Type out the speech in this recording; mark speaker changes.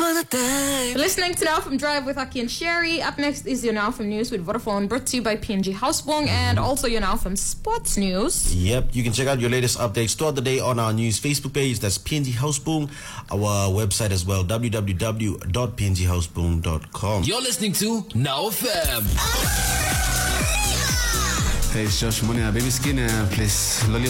Speaker 1: Listening to Now From Drive with Aki and Sherry. Up next is your Now From News with Vodafone, brought to you by PNG Housebong, and also your Now From Sports News.
Speaker 2: Yep, you can check out your latest updates throughout the day on our news Facebook page. That's PNG Housebong. Our website as well, www.pnghousebong.com.
Speaker 3: You're listening to Now FM.
Speaker 4: Hey, it's Josh Money, Baby Skin, plays Lollipop.